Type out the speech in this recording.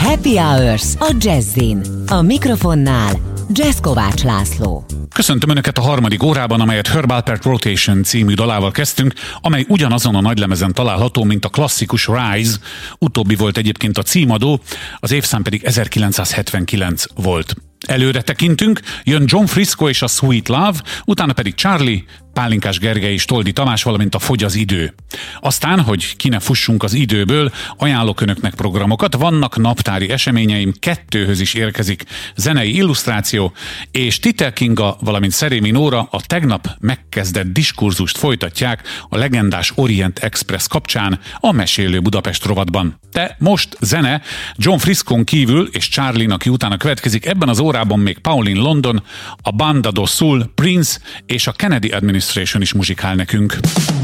Happy Hours a Jazzin. A mikrofonnál Jazz Kovács László. Köszöntöm Önöket a harmadik órában, amelyet Herb Alpert Rotation című dalával kezdtünk, amely ugyanazon a nagylemezen található, mint a klasszikus Rise, utóbbi volt egyébként a címadó, az évszám pedig 1979 volt. Előre tekintünk, jön John Frisco és a Sweet Love, utána pedig Charlie, Pálinkás Gergely és Toldi Tamás, valamint a Fogy az idő. Aztán, hogy ki ne fussunk az időből, ajánlok Önöknek programokat, vannak naptári eseményeim, 2-höz is érkezik zenei illusztráció, és Titel Kinga, valamint Szerémi Nóra a tegnap megkezdett diskurzust folytatják a legendás Orient Express kapcsán a Mesélő Budapest rovatban. De most zene, John Friscon kívül és Charlie-nak, aki utána következik, ebben az órában még Pauline London, a Banda do Sul, Prince és a Kennedy Administration is muzsikál nekünk.